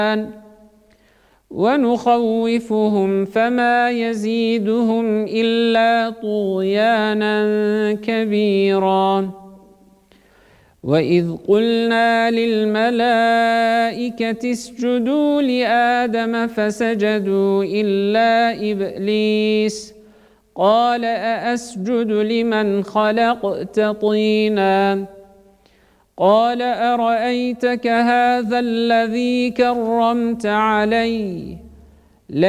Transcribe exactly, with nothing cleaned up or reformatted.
ونخوفهم فما يزيدهم إلا طغيانا كبيرا وإذ قلنا للملائكة اسجدوا لآدم فسجدوا إلا إبليس قال أأسجد لمن خلقت طينا قال أرأيتك هذا الذي كرمت علي